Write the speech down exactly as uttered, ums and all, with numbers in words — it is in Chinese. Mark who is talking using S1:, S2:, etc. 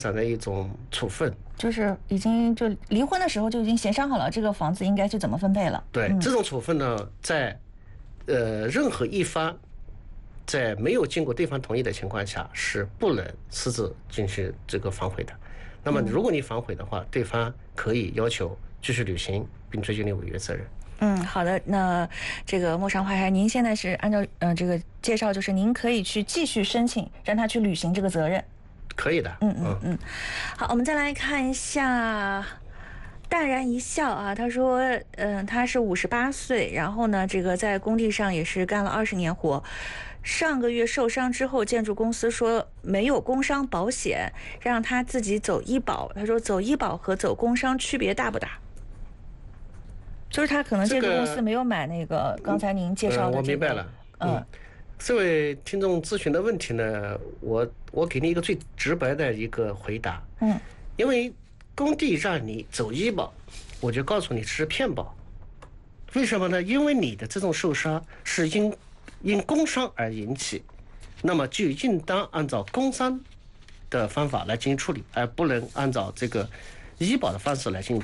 S1: 产的一种处分，
S2: 就是已经就离婚的时候就已经协商好了，这个房子应该是怎么分配了。
S1: 对，
S2: 嗯、
S1: 这种处分呢，在呃任何一方在没有经过对方同意的情况下是不能私自进行这个反悔的。那么如果你反悔的话，对方可以要求继续履行，并追究你违约责任。
S2: 嗯，好的。那这个陌上花海，您现在是按照呃这个介绍，就是您可以去继续申请，让他去履行这个责任。
S1: 可以的。
S2: 嗯嗯嗯。好，我们再来看一下。淡然一笑啊，他说，嗯、呃，他是五十八岁，然后呢，这个在工地上也是干了二十年活。上个月受伤之后，建筑公司说没有工伤保险，让他自己走医保。他说走医保和走工伤区别大不大？就是他可能建筑公司没有买那个刚才您介绍的、这个
S1: 呃、我明白了。嗯，嗯这位听众咨询的问题呢，我我给你一个最直白的一个回答。
S2: 嗯，
S1: 因为工地让你走医保，我就告诉你是骗保。为什么呢？因为你的这种受伤是因因工伤而引起，那么就应当按照工伤的方法来进行处理，而不能按照这个医保的方式来进行。